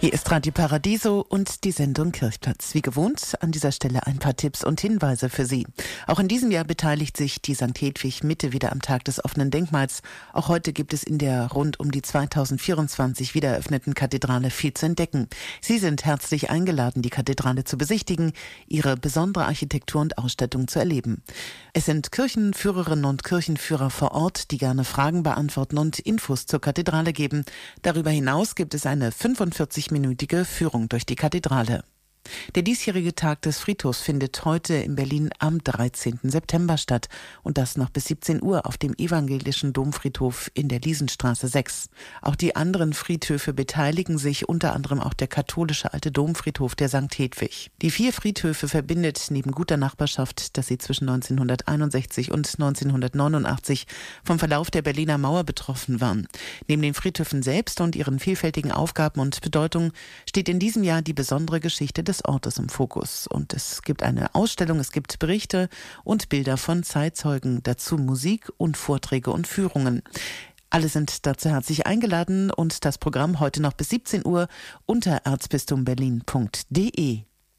Hier ist Radio Paradiso und die Sendung Kirchplatz. Wie gewohnt, an dieser Stelle ein paar Tipps und Hinweise für Sie. Auch in diesem Jahr beteiligt sich die St. Hedwig Mitte wieder am Tag des offenen Denkmals. Auch heute gibt es in der rund um die 2024 wieder eröffneten Kathedrale viel zu entdecken. Sie sind herzlich eingeladen, die Kathedrale zu besichtigen, ihre besondere Architektur und Ausstattung zu erleben. Es sind Kirchenführerinnen und Kirchenführer vor Ort, die gerne Fragen beantworten und Infos zur Kathedrale geben. Darüber hinaus gibt es eine 45-minütige Führung durch die Kathedrale. Der diesjährige Tag des Friedhofs findet heute in Berlin am 13. September statt und das noch bis 17 Uhr auf dem evangelischen Domfriedhof in der Liesenstraße 6. Auch die anderen Friedhöfe beteiligen sich, unter anderem auch der katholische Alte Domfriedhof der St. Hedwig. Die 4 Friedhöfe verbindet neben guter Nachbarschaft, dass sie zwischen 1961 und 1989 vom Verlauf der Berliner Mauer betroffen waren. Neben den Friedhöfen selbst und ihren vielfältigen Aufgaben und Bedeutung steht in diesem Jahr die besondere Geschichte des Ortes im Fokus. Und es gibt eine Ausstellung, es gibt Berichte und Bilder von Zeitzeugen, dazu Musik und Vorträge und Führungen. Alle sind dazu herzlich eingeladen und das Programm heute noch bis 17 Uhr unter erzbistumberlin.de.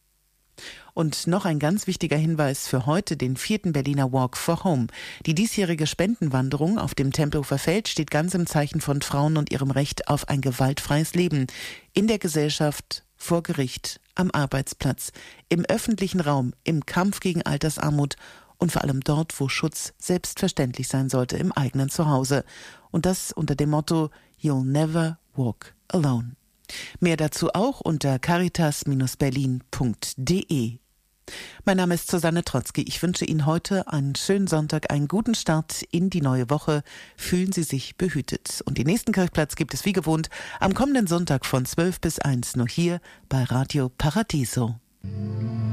Und noch ein ganz wichtiger Hinweis für heute, den 4. Berliner Walk for Home. Die diesjährige Spendenwanderung auf dem Tempelhofer Feld steht ganz im Zeichen von Frauen und ihrem Recht auf ein gewaltfreies Leben. In der Gesellschaft, vor Gericht, am Arbeitsplatz, im öffentlichen Raum, im Kampf gegen Altersarmut und vor allem dort, wo Schutz selbstverständlich sein sollte, im eigenen Zuhause. Und das unter dem Motto You'll never walk alone. Mehr dazu auch unter caritas-berlin.de. Mein Name ist Susanne Trotzki. Ich wünsche Ihnen heute einen schönen Sonntag, einen guten Start in die neue Woche. Fühlen Sie sich behütet. Und den nächsten Kirchplatz gibt es wie gewohnt am kommenden Sonntag von 12 bis 1 nur hier bei Radio Paradiso.